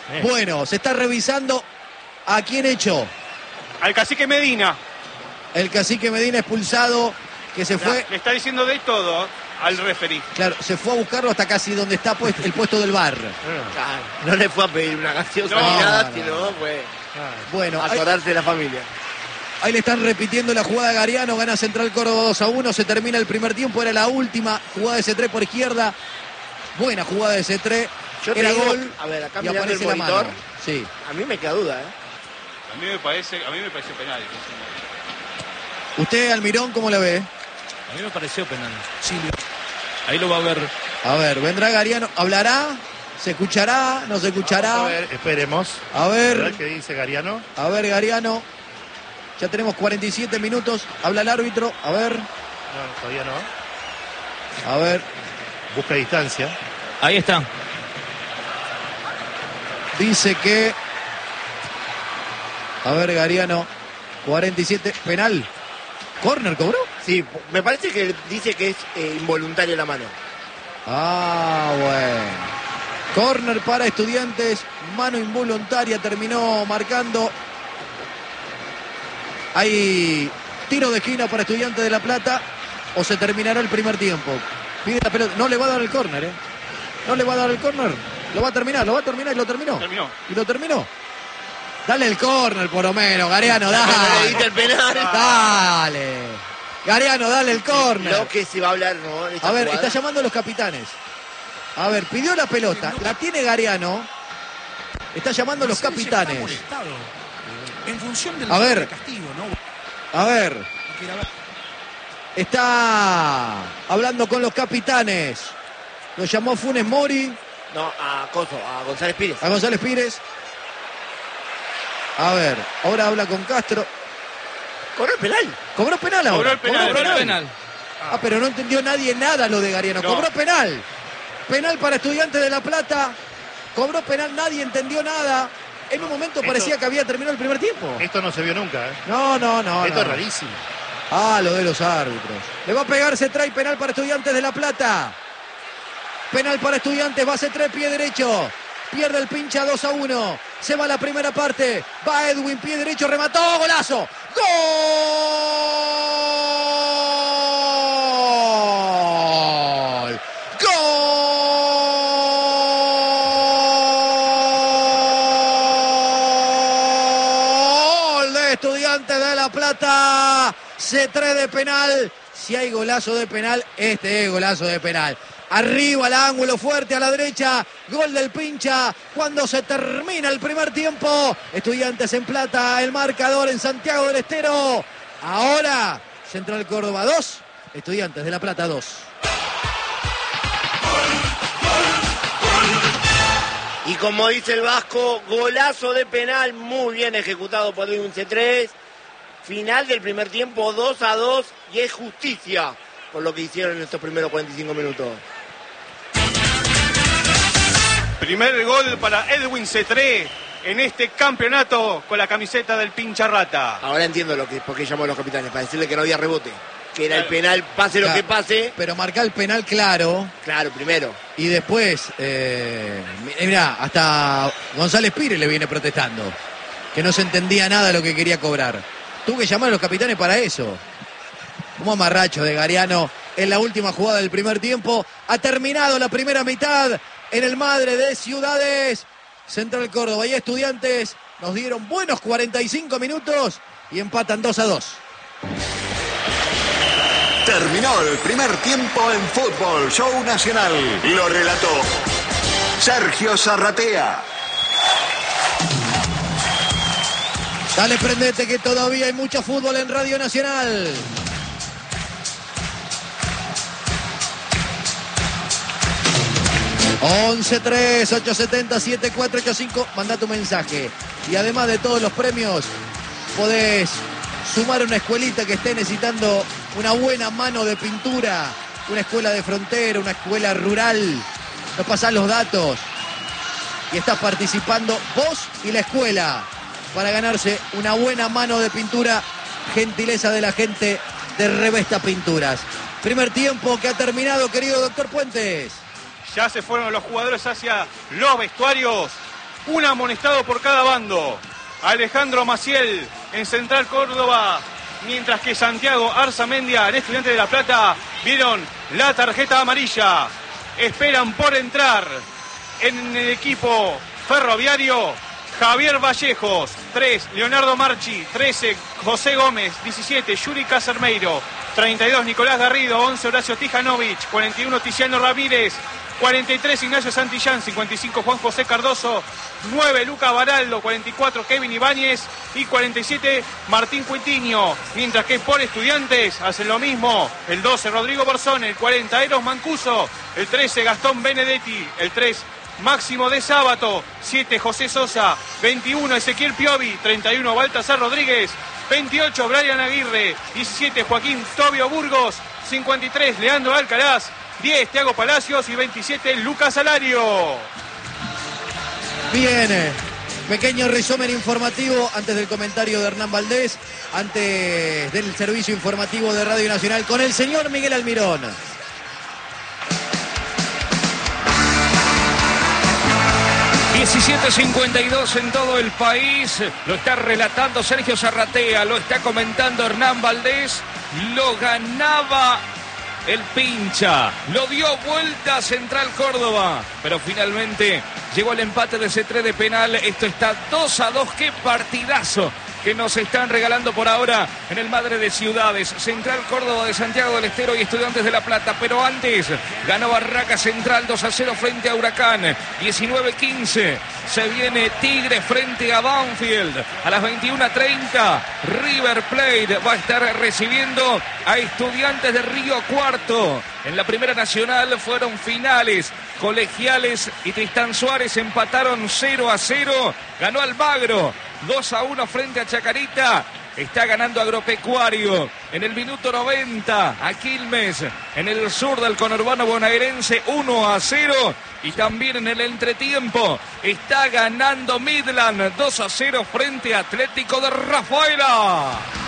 Bueno, se está revisando a quién echó. Al cacique Medina. El cacique Medina expulsado, que se fue. Le está diciendo de todo al referee. Claro, se fue a buscarlo hasta casi donde está el puesto del bar. Claro, no le fue a pedir una gaseosa No, ni nada, no, sino fue Bueno, a acordarse de la familia. ahí le están repitiendo la jugada a Gariano, gana Central Córdoba 2-1, se termina el primer tiempo, era la última jugada de C3 por izquierda, buena jugada de C3, Yo te era digo, gol a ver, acá y mirando aparece el la monitor, mano. Sí. a mí me queda duda, A mí me pareció penal. ¿Usted, Almirón, cómo la ve? A mí me pareció penal. Silvio. Ahí lo va a ver. A ver, vendrá Gariano, ¿hablará? ¿Se escuchará? ¿No se escuchará? Vamos a ver, esperemos. A ver, ¿Qué dice Gariano? Gariano. Ya tenemos 47 minutos. Habla el árbitro. A ver, No, todavía no. a ver. Busca distancia. Ahí está. Dice que... A ver, Gariano. 47. Penal. ¿Corner cobró? Sí, me parece que dice que es involuntaria la mano. Ah, bueno. Corner para Estudiantes. Mano involuntaria. Terminó marcando. Hay tiro de esquina para Estudiantes de La Plata. O se terminará el primer tiempo. Pide la pelota. No le va a dar el córner, ¿eh? No le va a dar el córner. Lo va a terminar y lo terminó. Y lo terminó. Dale el córner por lo menos, Gariano, dale. Le diste el penal. Dale. Gariano, dale el córner. Lo que se va a hablar, ¿no? En esta A ver, jugada. está llamando a los capitanes. A ver, pidió la pelota. La tiene Gariano. Está llamando a los capitanes. En función del A ver. castigo, ¿no? A ver. Está hablando con los capitanes. Lo llamó Funes Mori. No, a González Pires. A González Pires. A ver, ahora habla con Castro. ¿Cobró el penal? ¿Cobró penal ahora? Cobró el penal. Ah, pero no entendió nadie nada lo de Gariano. No. Cobró penal. Penal para Estudiantes de La Plata. Cobró penal, nadie entendió nada. En un momento parecía que había terminado el primer tiempo. Esto no se vio nunca, ¿eh? No. Esto es rarísimo. Ah, lo de los árbitros. Le va a pegar, se trae penal para Estudiantes de La Plata. Penal para Estudiantes, va a C3, pie derecho. Pierde el pincha 2-1. Se va la primera parte. Va Edwin, pie derecho, remató. ¡Golazo! ¡Gol! ¡Gol! De Estudiantes de La Plata. C3 de penal. Si hay golazo de penal, este es golazo de penal. Arriba al ángulo fuerte a la derecha. Gol del pincha. Cuando se termina el primer tiempo. Estudiantes en plata. El marcador en Santiago del Estero. Ahora Central Córdoba 2. Estudiantes de La Plata 2. Y como dice el Vasco, golazo de penal muy bien ejecutado por Edwin C3. Final del primer tiempo 2-2 y es justicia por lo que hicieron en estos primeros 45 minutos. Primer gol para Edwin C3 en este campeonato con la camiseta del pincha rata. Ahora entiendo por qué llamó a los capitanes, para decirle que no había rebote. Que era el penal, pase lo que pase. Pero marca el penal claro. Claro, primero. Y después, mirá, hasta González Pires le viene protestando. Que no se entendía nada de lo que quería cobrar. Tuvo que llamar a los capitanes para eso. Un amarracho de Gariano en la última jugada del primer tiempo. Ha terminado la primera mitad en el Madre de Ciudades. Central Córdoba y Estudiantes nos dieron buenos 45 minutos y empatan 2-2. Terminó el primer tiempo en Fútbol Show Nacional. Lo relató Sergio Zarratea. Dale, prendete que todavía hay mucho fútbol en Radio Nacional. ...11-3-870-7485... Manda tu mensaje. Y además de todos los premios... podés sumar una escuelita que esté necesitando una buena mano de pintura. Una escuela de frontera, una escuela rural. Nos pasás los datos. Y estás participando vos y la escuela para ganarse una buena mano de pintura. Gentileza de la gente de Revesta Pinturas. Primer tiempo que ha terminado, querido doctor Puentes. Ya se fueron los jugadores hacia los vestuarios. un amonestado por cada bando. Alejandro Maciel en Central Córdoba, mientras que Santiago Arzamendia en Estudiantes de La Plata vieron la tarjeta amarilla. Esperan por entrar en el equipo ferroviario Javier Vallejos, 3, Leonardo Marchi, 13, José Gómez, 17, Yuri Casermeiro, 32, Nicolás Garrido, 11, Horacio Tijanovic, 41, Tiziano Ramírez, 43, Ignacio Santillán, 55, Juan José Cardoso, 9, Lucas Baraldo, 44, Kevin Ibáñez y 47, Martín Cuitiño. Mientras que por Estudiantes hacen lo mismo, el 12, Rodrigo Borzón, el 40, Eros Mancuso, el 13, Gastón Benedetti, el 3, Máximo de Sábato, 7, José Sosa, 21, Ezequiel Piovi, 31, Baltasar Rodríguez, 28, Brian Aguirre, 17, Joaquín Tobio Burgos, 53, Leandro Alcaraz, 10, Thiago Palacios y 27, Lucas Alario. Bien, pequeño resumen informativo antes del comentario de Hernán Valdés, antes del servicio informativo de Radio Nacional con el señor Miguel Almirón. 17:52 en todo el país, lo está relatando Sergio Zarratea, lo está comentando Hernán Valdés, lo ganaba el pincha, lo dio vuelta a Central Córdoba, pero finalmente llegó el empate de C3 de penal. Esto está 2-2, qué partidazo que nos están regalando por ahora en el Madre de Ciudades. Central Córdoba de Santiago del Estero y Estudiantes de La Plata, pero antes ganó Barraca Central 2-0 frente a Huracán. 19:15 se viene Tigre frente a Banfield. A las 21:30 River Plate va a estar recibiendo a Estudiantes de Río Cuarto. En la Primera Nacional fueron finales. Colegiales y Tristán Suárez empataron 0-0. Ganó Almagro 2-1 frente a Chacarita. Está ganando Agropecuario en el minuto 90 a Quilmes, en el sur del conurbano bonaerense 1-0. Y también en el entretiempo está ganando Midland 2-0 frente a Atlético de Rafaela.